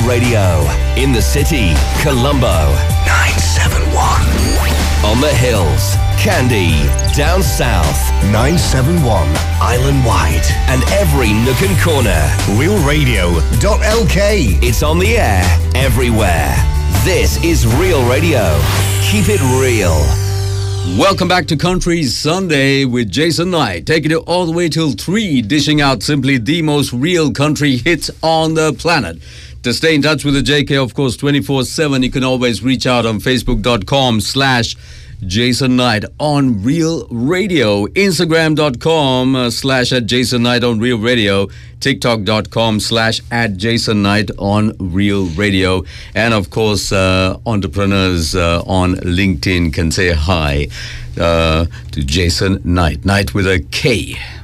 Radio. In the city, Colombo, 971. On the hills, Kandy. Down south, 971. Island wide. And every nook and corner. realradio.lk. It's on the air everywhere. This is Real Radio. Keep it real. Welcome back to Country Sunday with Jason Knight, taking it all the way till 3, dishing out simply the most real country hits on the planet. To stay in touch with the JK, of course, 24/7, you can always reach out on Facebook.com/Jason Knight on Real Radio, Instagram.com/@Jason Knight on Real Radio, TikTok.com/@Jason Knight on Real Radio, and of course, entrepreneurs on LinkedIn can say hi to Jason Knight, Knight with a K.